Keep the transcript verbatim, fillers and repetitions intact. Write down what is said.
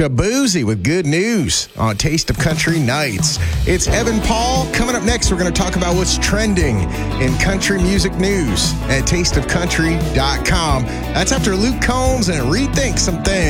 Shabuzi with good news on Taste of Country Nights. It's Evan Paul. Coming up next, we're going to talk about what's trending in country music news at taste of country dot com. That's after Luke Combs and Rethink Some Things.